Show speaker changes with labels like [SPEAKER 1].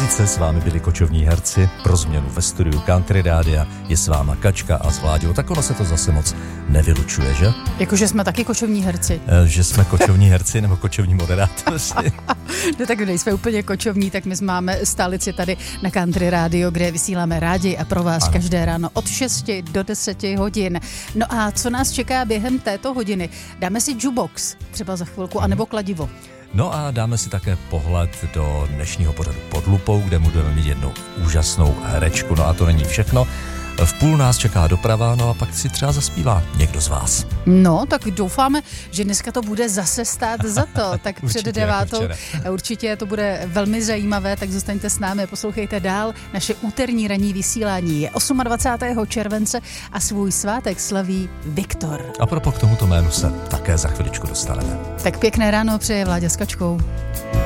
[SPEAKER 1] muzice s vámi byli kočovní herci, pro změnu ve studiu Country Rádia je s váma Kačka a s Vláďou, tak ono se to zase moc nevylučuje, že?
[SPEAKER 2] Jakože jsme taky kočovní herci.
[SPEAKER 1] Že jsme kočovní herci nebo kočovní moderátoři.
[SPEAKER 2] No tak nejsme úplně kočovní, tak my máme stálici tady na Country Rádio, kde vysíláme rádi a pro vás každé ráno od 6 do 10 hodin. No a co nás čeká během této hodiny? Dáme si jukebox, třeba za chvilku, anebo kladivo.
[SPEAKER 1] No a dáme si také pohled do dnešního pořadu Pod lupou, kde budeme mít jednu úžasnou herečku. No a to není všechno. V půl nás čeká doprava, no a pak si třeba zaspívá někdo z vás.
[SPEAKER 2] No, tak doufáme, že dneska to bude zase stát za to. Tak před 9. Určitě to bude velmi zajímavé, tak zůstaňte s námi, poslouchejte dál. Naše úterní ranní vysílání je 28. července a svůj svátek slaví Viktor.
[SPEAKER 1] A proto k tomuto jménu se také za chviličku dostaneme.
[SPEAKER 2] Tak pěkné ráno přeje Vláďa s Kačkou.